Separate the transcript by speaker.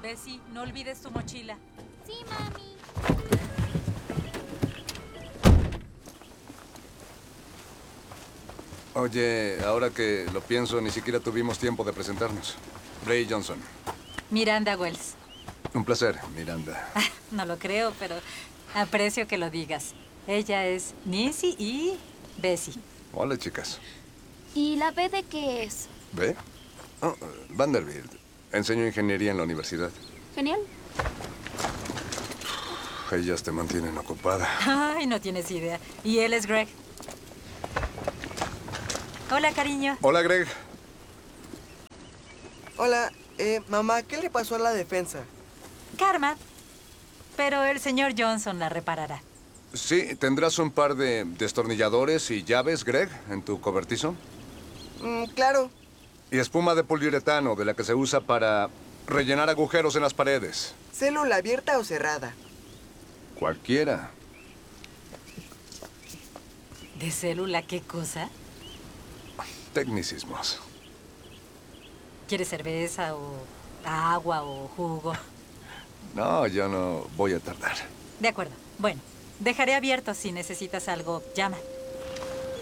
Speaker 1: Bessie, no olvides tu mochila.
Speaker 2: Sí, mami.
Speaker 3: Oye, ahora que lo pienso, ni siquiera tuvimos tiempo de presentarnos. Ray Johnson.
Speaker 1: Miranda Wells.
Speaker 3: Un placer, Miranda.
Speaker 1: No lo creo, pero aprecio que lo digas. Ella es Nancy y Bessie.
Speaker 3: Hola, chicas.
Speaker 2: ¿Y la B de qué es?
Speaker 3: ¿Ve? Oh, Vanderbilt. Enseño ingeniería en la universidad.
Speaker 2: Genial.
Speaker 3: Ellas te mantienen ocupada.
Speaker 1: Ay, no tienes idea. Y él es Greg. Hola, cariño.
Speaker 3: Hola, Greg.
Speaker 4: Hola, mamá, ¿qué le pasó a la defensa?
Speaker 1: Karma. Pero el señor Johnson la reparará.
Speaker 3: Sí, ¿tendrás un par de destornilladores y llaves, Greg, en tu cobertizo?
Speaker 4: Claro.
Speaker 3: Y espuma de poliuretano, de la que se usa para rellenar agujeros en las paredes.
Speaker 4: ¿Célula abierta o cerrada?
Speaker 3: Cualquiera.
Speaker 1: ¿De célula qué cosa?
Speaker 3: Tecnicismos.
Speaker 1: ¿Quieres cerveza o agua o jugo?
Speaker 3: No, yo no voy a tardar.
Speaker 1: De acuerdo. Bueno, dejaré abierto si necesitas algo. Llama.